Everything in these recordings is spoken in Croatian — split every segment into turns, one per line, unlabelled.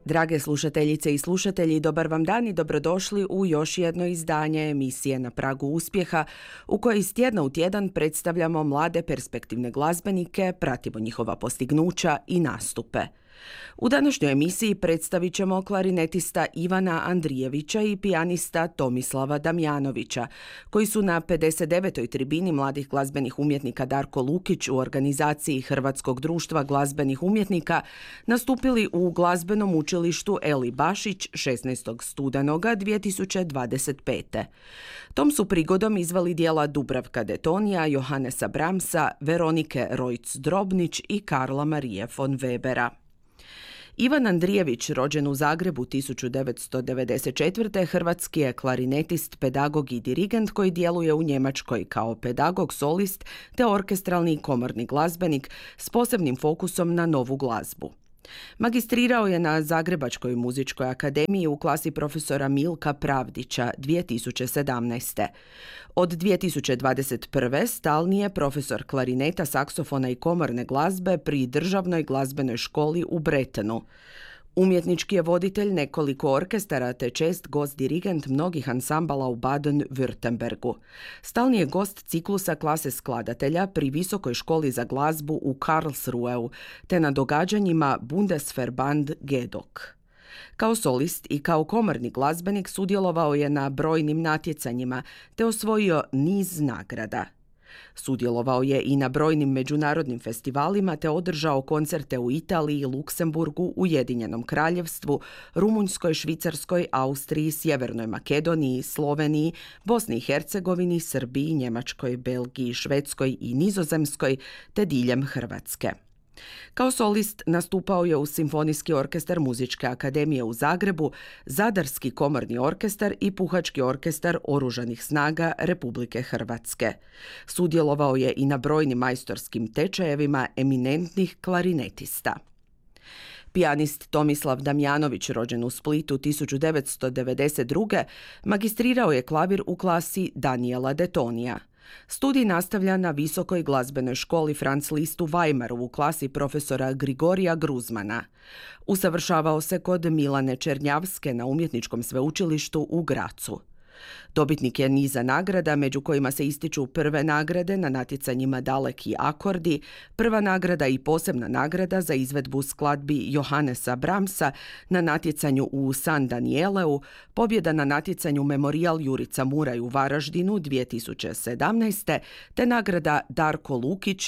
Drage slušateljice i slušatelji, dobar vam dan i dobrodošli u još jedno izdanje emisije Na pragu uspjeha, u kojoj iz tjedna u tjedan predstavljamo mlade perspektivne glazbenike, pratimo njihova postignuća i nastupe. U današnjoj emisiji predstavit ćemo klarinetista Ivana Andrijevića i pijanista Tomislava Damjanovića, koji su na 59. tribini mladih glazbenih umjetnika Darko Lukić u organizaciji Hrvatskog društva glazbenih umjetnika nastupili u glazbenom učilištu Eli Bašić 16. studenoga 2025. Tom su prigodom izvali dijela Dubravka Detonija, Johannesa Brahmsa, Veronike Rojc-Drobnić i Karla Marije von Webera. Ivan Andrijević, rođen u Zagrebu 1994. hrvatski je klarinetist, pedagog i dirigent koji djeluje u Njemačkoj kao pedagog, solist te orkestralni i komorni glazbenik s posebnim fokusom na novu glazbu. Magistrirao je na Zagrebačkoj muzičkoj akademiji u klasi profesora Milka Pravdića 2017. Od 2021. stalni je profesor klarineta, saksofona i komorne glazbe pri Državnoj glazbenoj školi u Bretanu. Umjetnički je voditelj nekoliko orkestara te čest gost dirigent mnogih ansambala u Baden-Württembergu. Stalni je gost ciklusa klase skladatelja pri Visokoj školi za glazbu u Karlsruheu te na događanjima Bundesverband Gedok. Kao solist i kao komorni glazbenik sudjelovao je na brojnim natjecanjima te osvojio niz nagrada. Sudjelovao je i na brojnim međunarodnim festivalima te održao koncerte u Italiji, Luksemburgu, Ujedinjenom Kraljevstvu, Rumunjskoj, Švicarskoj, Austriji, Sjevernoj Makedoniji, Sloveniji, Bosni i Hercegovini, Srbiji, Njemačkoj, Belgiji, Švedskoj i Nizozemskoj te diljem Hrvatske. Kao solist nastupao je u Simfonijski orkestar Muzičke akademije u Zagrebu, Zadarski komorni orkestar i Puhački orkestar Oružanih snaga Republike Hrvatske. Sudjelovao je i na brojnim majstorskim tečajevima eminentnih klarinetista. Pijanist Tomislav Damjanović, rođen u Splitu 1992. magistrirao je klavir u klasi Daniela Detonija. Studij nastavlja na Visokoj glazbenoj školi Franz Liszt u Weimaru u klasi profesora Grigorija Gruzmana. Usavršavao se kod Milane Černjavske na Umjetničkom sveučilištu u Grazu. Dobitnik je niza nagrada, među kojima se ističu prve nagrade na natjecanjima Daleki akordi, prva nagrada i posebna nagrada za izvedbu skladbi Johannesa Brahmsa na natjecanju u San Danieleu, pobjeda na natjecanju Memorijal Jurica Muraj u Varaždinu 2017. te nagrada Darko Lukić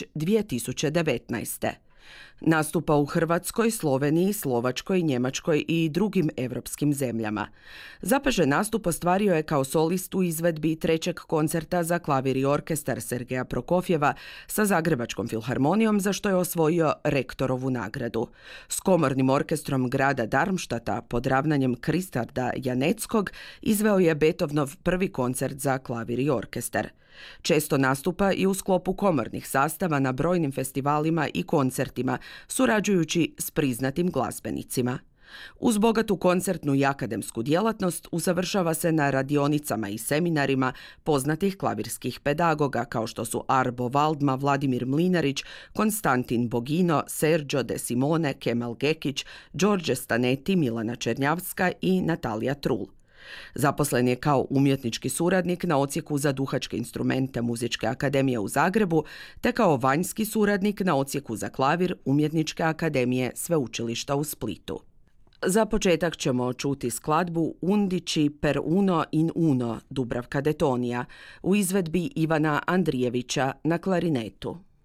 2019. Nastupa u Hrvatskoj, Sloveniji, Slovačkoj, Njemačkoj i drugim europskim zemljama. Zapažen nastup ostvario je kao solist u izvedbi trećeg koncerta za klavir i orkestar Sergeja Prokofjeva sa Zagrebačkom filharmonijom, za što je osvojio rektorovu nagradu. S komornim orkestrom grada Darmštata pod ravnanjem Kristarda Janeckog izveo je Beethovenov prvi koncert za klavir i orkestar. Često nastupa i u sklopu komornih sastava na brojnim festivalima i koncertima, surađujući s priznatim glazbenicima. Uz bogatu koncertnu i akademsku djelatnost usavršava se na radionicama i seminarima poznatih klavirskih pedagoga kao što su Arbo Valdma, Vladimir Mlinarić, Konstantin Bogino, Sergio De Simone, Kemal Gekić, Đorđe Stanetti, Milana Černjavska i Natalija Trul. Zaposlen je kao umjetnički suradnik na odsjeku za duhačke instrumente Muzičke akademije u Zagrebu, te kao vanjski suradnik na odsjeku za klavir Umjetničke akademije Sveučilišta u Splitu. Za početak ćemo čuti skladbu Undici per uno in uno Dubravka Detonija u izvedbi Ivana Andrijevića na klarinetu.